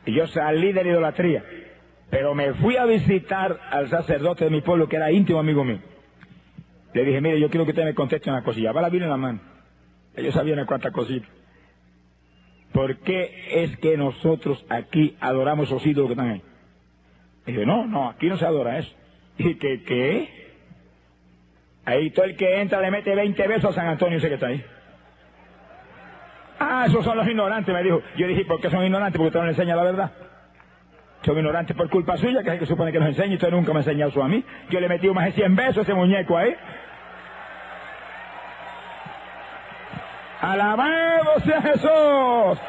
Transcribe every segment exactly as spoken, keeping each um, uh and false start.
Y yo salí de la idolatría. Pero me fui a visitar al sacerdote de mi pueblo, que era íntimo amigo mío. Le dije, mire, yo quiero que usted me conteste una cosilla. Va la Biblia en la mano. Ellos sabían cuántas cositas. ¿Por qué es que nosotros aquí adoramos esos ídolos que están ahí? Y dije, no, no, aquí no se adora eso. ¿Y qué qué? Ahí todo el que entra le mete veinte besos a San Antonio, ese que está ahí. Ah, esos son los ignorantes, me dijo. Yo dije, ¿por qué son ignorantes? Porque usted no le enseña la verdad. Son ignorantes por culpa suya, que es el que supone que nos enseña, y usted nunca me ha enseñado eso a mí. Yo le metí más de cien besos a ese muñeco ahí. ¡Alabado sea Jesús!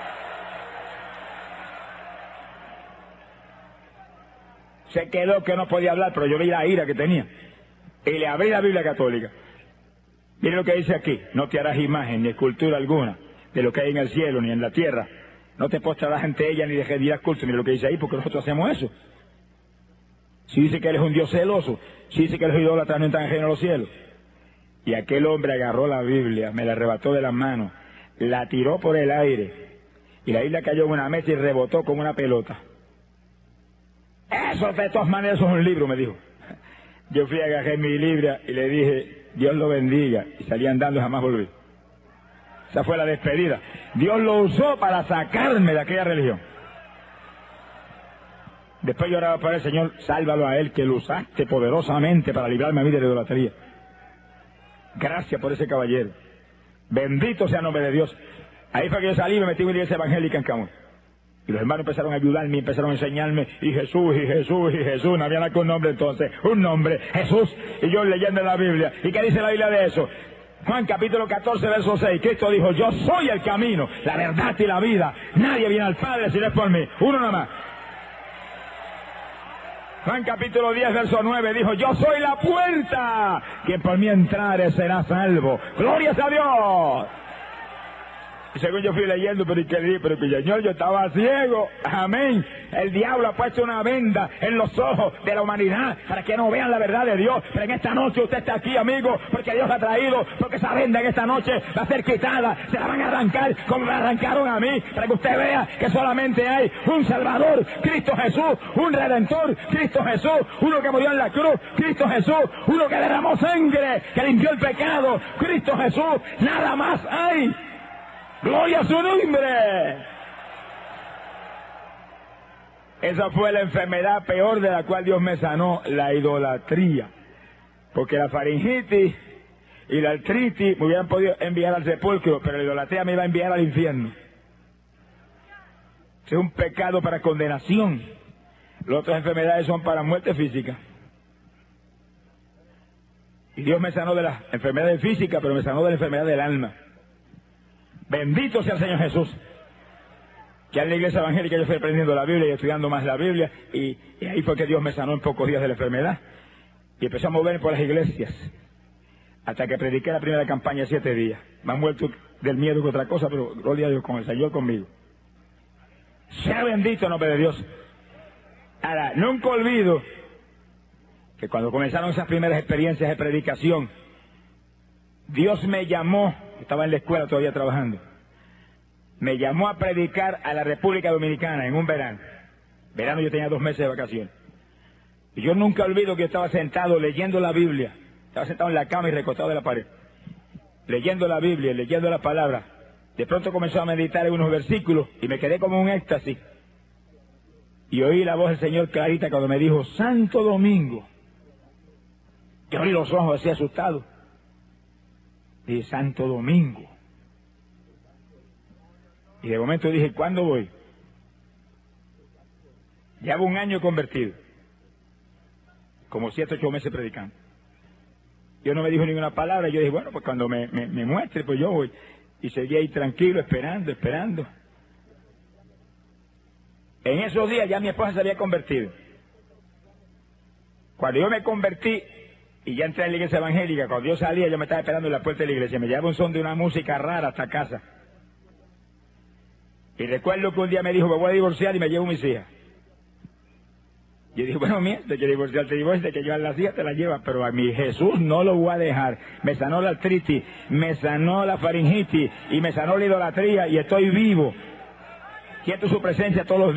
Se quedó que no podía hablar, pero yo vi la ira que tenía. Y le abrí la Biblia católica. Mire lo que dice aquí. No te harás imagen ni escultura alguna de lo que hay en el cielo ni en la tierra. No te postrarás ante ella ni le rendirás culto. Mire lo que dice ahí, porque nosotros hacemos eso. Si dice que él es un Dios celoso, si dice que los idólatras no están ajenos a los cielos. Y aquel hombre agarró la Biblia, me la arrebató de las manos, la tiró por el aire, y la Biblia cayó en una mesa y rebotó como una pelota. Eso de todas maneras es un libro, me dijo. Yo fui a agarrar mi Biblia y le dije, Dios lo bendiga, y salí andando y jamás volví. Esa fue la despedida. Dios lo usó para sacarme de aquella religión. Después yo oraba para el Señor, sálvalo a él, que lo usaste poderosamente para librarme a mí de la idolatría. Gracias por ese caballero. Bendito sea el nombre de Dios. Ahí fue que yo salí y me metí en una iglesia evangélica en Camuy. Y los hermanos empezaron a ayudarme, empezaron a enseñarme, y Jesús, y Jesús, y Jesús, no había nada con un nombre entonces, un nombre, Jesús, y yo leyendo la Biblia. ¿Y qué dice la Biblia de eso? Juan capítulo catorce, verso seis, Cristo dijo, yo soy el camino, la verdad y la vida, nadie viene al Padre si no es por mí, uno nada más. Juan capítulo diez, verso nueve, dijo, yo soy la puerta, quien por mí entrare será salvo, glorias a Dios. Y según yo fui leyendo, pero que dije, pero que Señor, yo estaba ciego, amén. El diablo ha puesto una venda en los ojos de la humanidad para que no vean la verdad de Dios. Pero en esta noche usted está aquí, amigo, porque Dios la ha traído, porque esa venda en esta noche va a ser quitada, se la van a arrancar como me arrancaron a mí, para que usted vea que solamente hay un Salvador, Cristo Jesús, un Redentor, Cristo Jesús, uno que murió en la cruz, Cristo Jesús, uno que derramó sangre, que limpió el pecado, Cristo Jesús, nada más hay. ¡Gloria a su nombre! Esa fue la enfermedad peor de la cual Dios me sanó, la idolatría. Porque la faringitis y la artritis me hubieran podido enviar al sepulcro, pero la idolatría me iba a enviar al infierno. Es un pecado para condenación. Las otras enfermedades son para muerte física. Y Dios me sanó de las enfermedades físicas, pero me sanó de la enfermedad del alma. Bendito sea el Señor Jesús. Ya en la iglesia evangélica yo fui aprendiendo la Biblia y estudiando más la Biblia, y, y ahí fue que Dios me sanó en pocos días de la enfermedad. Y empecé a moverme por las iglesias, hasta que prediqué la primera campaña siete días. Me han muerto del miedo que otra cosa, pero gloria a Dios, con el Señor conmigo. Sea bendito el nombre de Dios. Ahora, nunca olvido que cuando comenzaron esas primeras experiencias de predicación, Dios me llamó, estaba en la escuela todavía trabajando, me llamó a predicar a la República Dominicana en un verano. Verano yo tenía dos meses de vacaciones. Y yo nunca olvido que yo estaba sentado leyendo la Biblia, estaba sentado en la cama y recostado de la pared, leyendo la Biblia, leyendo la palabra. De pronto comenzó a meditar en unos versículos y me quedé como en un éxtasis. Y oí la voz del Señor clarita cuando me dijo, Santo Domingo. Yo abrí los ojos así asustado. Dije, Santo Domingo. Y de momento dije, ¿cuándo voy? Llevo un año convertido. Como siete, ocho meses predicando. Yo no me dijo ninguna palabra. Yo dije, bueno, pues cuando me, me, me muestre, pues yo voy. Y seguí ahí tranquilo, esperando, esperando. En esos días ya mi esposa se había convertido. Cuando yo me convertí y ya entré en la iglesia evangélica, cuando yo salía, yo me estaba esperando en la puerta de la iglesia. Me llevaba un son de una música rara hasta casa. Y recuerdo que un día me dijo, me voy a divorciar y me llevo mis hijas. Yo dije, bueno, mira, de que divorciar te divorcias, de que llevar las hijas te las llevas, pero a mi Jesús no lo voy a dejar. Me sanó la artritis, me sanó la faringitis y me sanó la idolatría y estoy vivo. Siento su presencia todos los días.